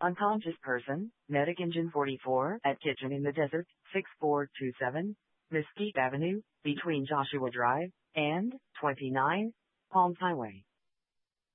Unconscious person, Medic Engine 44 at Kitchen in the Desert, 6427, Mesquite Avenue, between Joshua Drive and 29, Palms Highway.